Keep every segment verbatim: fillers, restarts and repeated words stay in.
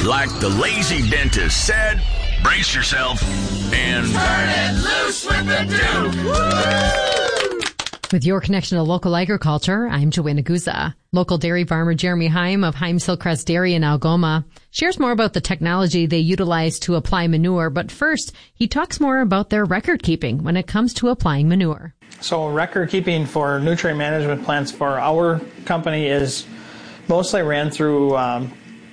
like the lazy dentist said, brace yourself and turn it loose with the Duke. Woo! With your connection to local agriculture, I'm Joanna Guza. Local dairy farmer Jeremy Heim of Heim's Hillcrest Dairy in Algoma shares more about the technology they utilize to apply manure, but first, he talks more about their record keeping when it comes to applying manure. So record keeping for nutrient management plants for our company is mostly ran through, um,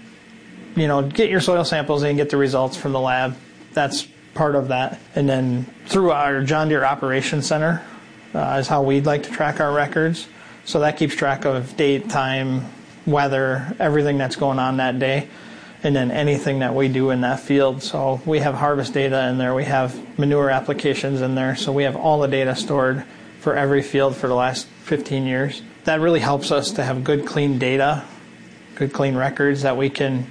you know, get your soil samples and get the results from the lab. That's part of that. And then through our John Deere Operations Center, Uh, is how we'd like to track our records. So that keeps track of date, time, weather, everything that's going on that day, and then anything that we do in that field. So we have harvest data in there, we have manure applications in there, so we have all the data stored for every field for the last fifteen years. That really helps us to have good, clean data, good, clean records that we can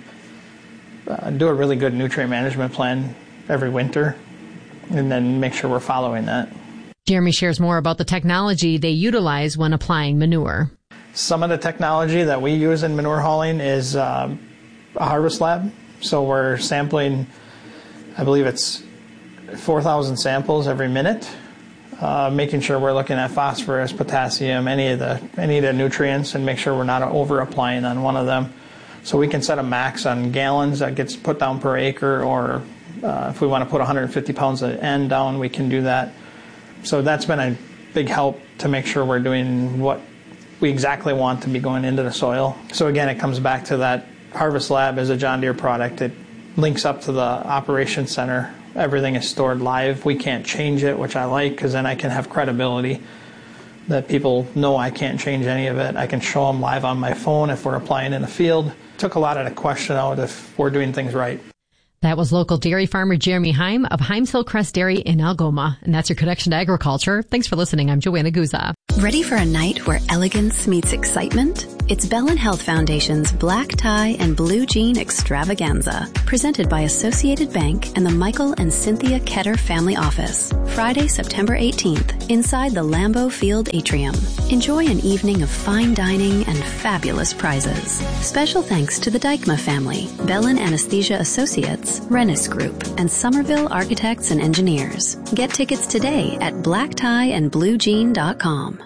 uh, do a really good nutrient management plan every winter, and then make sure we're following that. Jeremy shares more about the technology they utilize when applying manure. Some of the technology that we use in manure hauling is um, a harvest lab. So we're sampling, I believe it's four thousand samples every minute, uh, making sure we're looking at phosphorus, potassium, any of the any of the nutrients, and make sure we're not over applying on one of them. So we can set a max on gallons that gets put down per acre, or uh, if we want to put one hundred fifty pounds of N down, we can do that. So that's been a big help to make sure we're doing what we exactly want to be going into the soil. So again, it comes back to that Harvest Lab is a John Deere product. It links up to the Operations Center. Everything is stored live. We can't change it, which I like, because then I can have credibility that people know I can't change any of it. I can show them live on my phone if we're applying in the field. Took a lot of the question out if we're doing things right. That was local dairy farmer Jeremy Heim of Heim's Hillcrest Dairy in Algoma. And that's your connection to agriculture. Thanks for listening. I'm Joanna Guza. Ready for a night where elegance meets excitement? It's Bellin Health Foundation's Black Tie and Blue Jean Extravaganza, presented by Associated Bank and the Michael and Cynthia Ketter Family Office. Friday, September eighteenth, inside the Lambeau Field Atrium. Enjoy an evening of fine dining and fabulous prizes. Special thanks to the Dykma family, Bellin Anesthesia Associates, Rennis Group, and Somerville Architects and Engineers. Get tickets today at black tie and blue jean dot com.